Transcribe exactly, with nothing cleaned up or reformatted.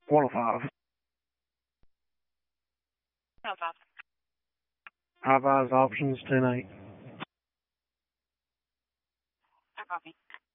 One of five. No problem. High fives options ten eight. No problem.